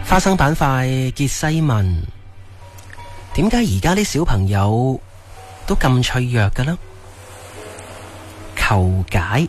花生板塊傑西文，點解而家啲小朋友都咁脆弱嘅呢？求解。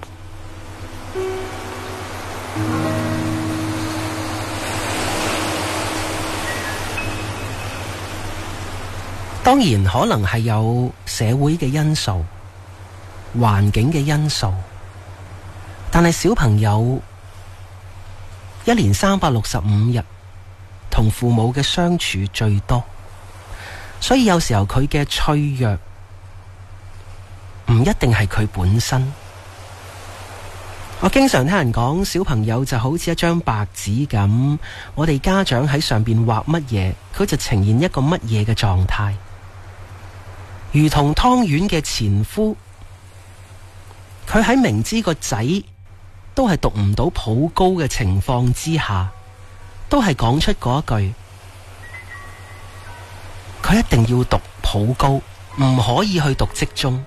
當然可能係有社會嘅因素、環境嘅因素，但係小朋友一年365日同父母嘅相處最多，所以有時候佢嘅脆弱唔一定係佢本身。我經常聽人講，小朋友就好似一張白紙咁，我哋家長喺上邊畫乜嘢，佢就呈現一個乜嘢嘅狀態。如同湯圓嘅前夫，佢喺明知個仔都係讀唔到普高嘅情況之下，都係講出嗰一句，佢一定要讀普高，唔可以去讀職中。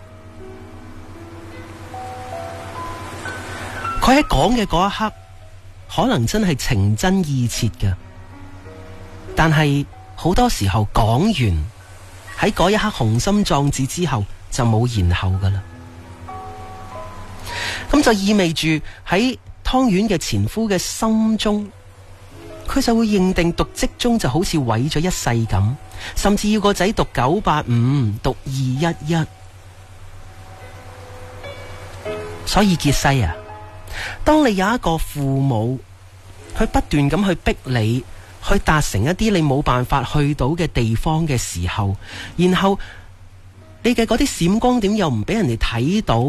佢喺講嘅嗰一刻，可能真係情真意切嘅，但係好多時候講完喺嗰一刻雄心壯志之後就冇然後噶啦。咁就意味住喺湯圓嘅前夫嘅心中，佢就會認定讀職中就好似毀咗一世咁，甚至要個仔讀985，讀211。所以傑西啊，當你有一個父母，佢不斷咁去逼你去達成一啲你冇辦法去到嘅地方嘅時候，然後你嘅嗰啲閃光點又唔俾人哋睇到，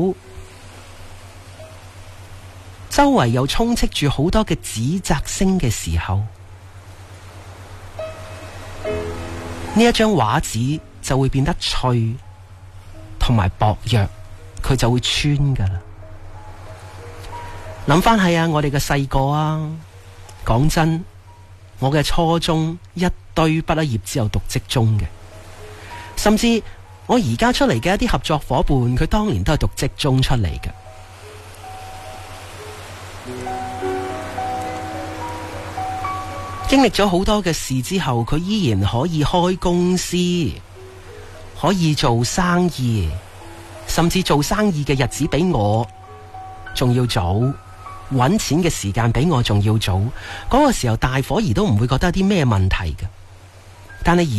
周圍又充斥住好多嘅指責聲嘅時候，呢一張畫紙就會變得脆同埋薄弱，佢就會穿噶啦。諗翻係啊，我哋嘅細個啊，講真，我嘅初中一堆畢咗業之後讀職中嘅，甚至我而家出嚟嘅一啲合作伙伴，佢當年都係讀職中出嚟嘅。經歷咗好多嘅事之後，佢依然可以開公司，可以做生意，甚至做生意嘅日子比我仲要早，搵錢嘅時間比我仲要早。嗰個時候大伙兒都唔會覺得有啲咩問題嘅，但係